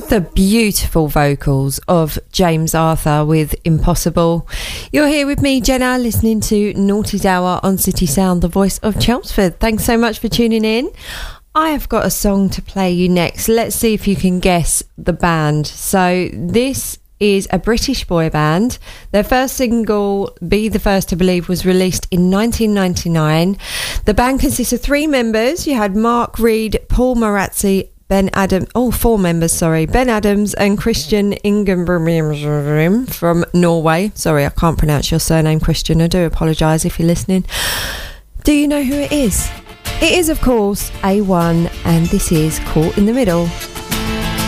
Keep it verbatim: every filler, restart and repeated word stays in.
The beautiful vocals of James Arthur with Impossible. You're here with me, Jenna, listening to Naughty's Hour on City Sound, the voice of Chelmsford. Thanks so much for tuning in. I have got a song to play you next. Let's see if you can guess the band. So this is a British boy band. Their first single, Be the First to Believe, was released in nineteen ninety-nine. The band consists of three members. You had Mark Reed, Paul Marazzi, Ben Adams, oh, four members, sorry, Ben Adams and Christian Ingebrigtsen from Norway. Sorry, I can't pronounce your surname, Christian. I do apologise if you're listening. Do you know who it is? It is, of course, A one, and this is Caught in the Middle.